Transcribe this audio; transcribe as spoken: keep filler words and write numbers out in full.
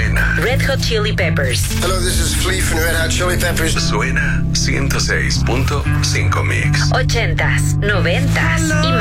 Suena Red Hot Chili Peppers. Hello, this is Flea from Red Hot Chili Peppers. Suena ciento seis punto cinco Mix. Ochentas, noventas y más.